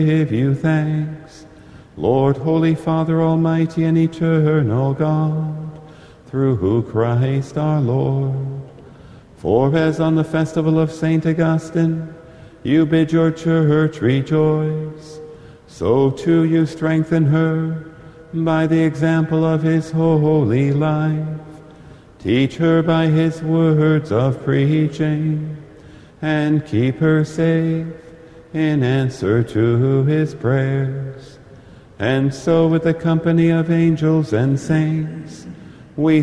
give you thanks. Lord, Holy Father, Almighty and Eternal God, through Christ our Lord. For as on the festival of St. Augustine you bid your church rejoice, so too you strengthen her by the example of his holy life. Teach her by his words of preaching, and keep her safe in answer to his prayers. And so with the company of angels and saints, we